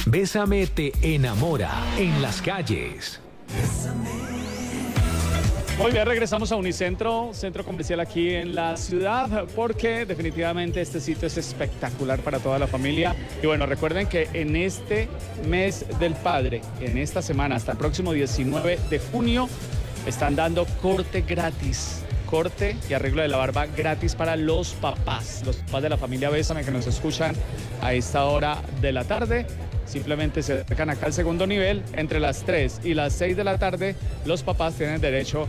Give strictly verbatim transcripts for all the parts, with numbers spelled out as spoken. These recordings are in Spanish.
Bésame te enamora en las calles. Muy bien, regresamos a Unicentro, centro comercial aquí en la ciudad, porque definitivamente este sitio es espectacular para toda la familia. Y bueno, recuerden que en este mes del padre, en esta semana, hasta el próximo diecinueve de junio, están dando corte gratis. Corte y arreglo de la barba gratis para los papás, los papás de la familia Bésame que nos escuchan a esta hora de la tarde. Simplemente se acercan acá al segundo nivel, entre las tres y las seis de la tarde, los papás tienen derecho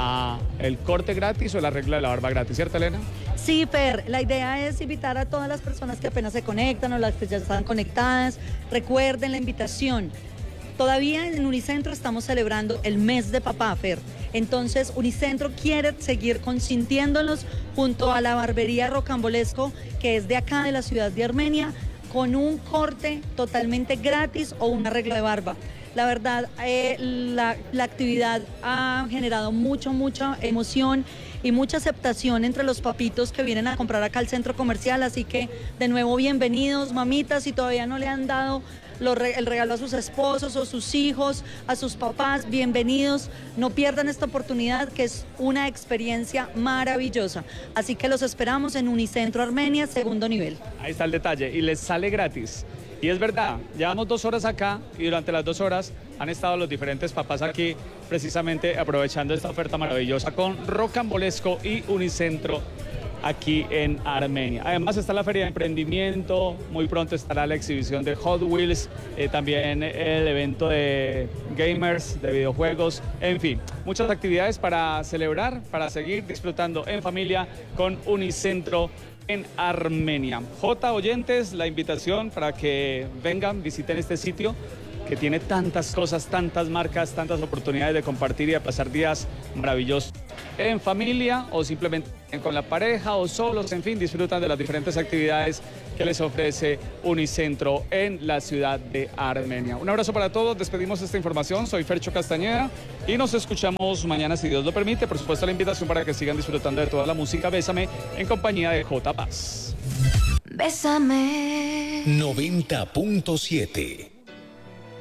a el corte gratis o el arreglo de la barba gratis, ¿cierto, Elena? Sí, Fer, la idea es invitar a todas las personas que apenas se conectan o las que ya están conectadas. Recuerden la invitación. Todavía en Unicentro estamos celebrando el mes de papá, Fer. Entonces, Unicentro quiere seguir consintiéndolos junto a la barbería Rocambolesco, que es de acá, de la ciudad de Armenia, con un corte totalmente gratis o un arreglo de barba. La verdad, eh, la, la actividad ha generado mucho, mucha emoción y mucha aceptación entre los papitos que vienen a comprar acá al centro comercial. Así que, de nuevo, bienvenidos, mamitas, si todavía no le han dado Los re, el regalo a sus esposos o sus hijos, a sus papás, bienvenidos. No pierdan esta oportunidad, que es una experiencia maravillosa. Así que los esperamos en Unicentro Armenia, segundo nivel. Ahí está el detalle, y les sale gratis. Y es verdad, llevamos dos horas acá y durante las dos horas han estado los diferentes papás aquí precisamente aprovechando esta oferta maravillosa con Rocambolesco y Unicentro aquí en Armenia. Además está la feria de emprendimiento, muy pronto estará la exhibición de Hot Wheels, eh, también el evento de gamers, de videojuegos, en fin, muchas actividades para celebrar, para seguir disfrutando en familia con Unicentro en Armenia. J, oyentes, la invitación para que vengan, visiten este sitio que tiene tantas cosas, tantas marcas, tantas oportunidades de compartir y de pasar días maravillosos en familia o simplemente con la pareja o solos, en fin, disfrutan de las diferentes actividades que les ofrece Unicentro en la ciudad de Armenia. Un abrazo para todos, despedimos esta información, soy Fercho Castañeda y nos escuchamos mañana si Dios lo permite. Por supuesto, la invitación para que sigan disfrutando de toda la música Bésame en compañía de J Paz. Bésame. noventa punto siete